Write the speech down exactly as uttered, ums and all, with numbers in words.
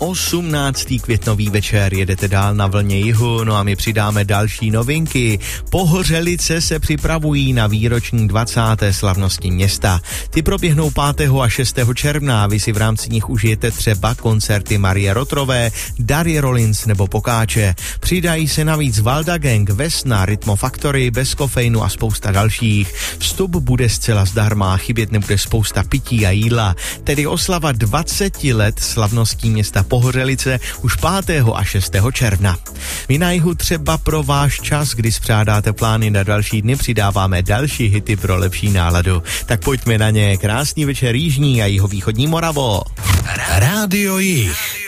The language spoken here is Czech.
osmnáctý květnový večer, jedete dál na vlně jihu, no a my přidáme další novinky. Pohořelice se připravují na výroční dvacáté slavnosti města. Ty proběhnou pátého a šestého června, vy si v rámci nich užijete třeba koncerty Marie Rotrové, Darry Rollins nebo Pokáče. Přidají se navíc Valda Gang, Vesna, Rytmo Factory, Bez kofeinu a spousta dalších. Vstup bude zcela zdarma, chybět nebude spousta pití a jídla, tedy oslava dvaceti let slavností města Pohořelice už pátého a šestého června. My na jihu třeba pro váš čas, kdy spřádáte plány na další dny, přidáváme další hity pro lepší náladu. Tak pojďme na ně. Krásný večer jižní a jihovýchodní Moravo. Rádio Jih.